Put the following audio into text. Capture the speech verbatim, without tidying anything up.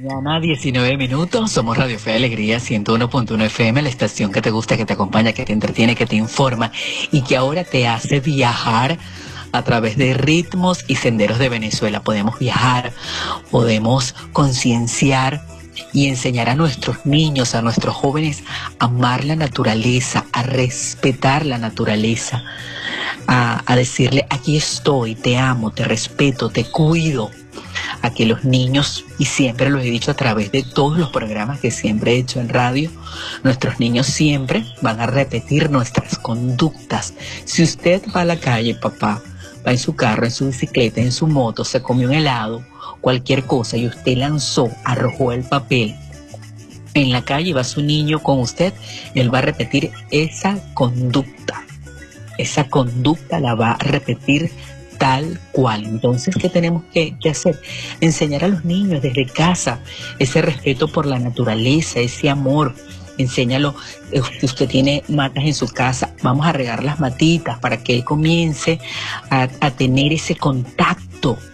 mañana, diecinueve minutos. Somos Radio Fe y Alegría, ciento uno punto uno F M, la estación que te gusta, que te acompaña, que te entretiene, que te informa y que ahora te hace viajar a través de ritmos y senderos de Venezuela. Podemos viajar, podemos concienciar y enseñar a nuestros niños, a nuestros jóvenes a amar la naturaleza, a respetar la naturaleza, a, a decirle: aquí estoy, te amo, te respeto, te cuido. A que los niños, y siempre lo he dicho a través de todos los programas que siempre he hecho en radio, nuestros niños siempre van a repetir nuestras conductas. Si usted va a la calle, papá, va en su carro, en su bicicleta, en su moto, se comió un helado, cualquier cosa, y usted lanzó, arrojó el papel en la calle, y va su niño con usted, él va a repetir esa conducta. Esa conducta la va a repetir tal cual. Entonces, ¿qué tenemos que, que hacer? Enseñar a los niños desde casa ese respeto por la naturaleza, ese amor. Enséñalo, si usted tiene matas en su casa, vamos a regar las matitas para que él comience a, a tener ese contacto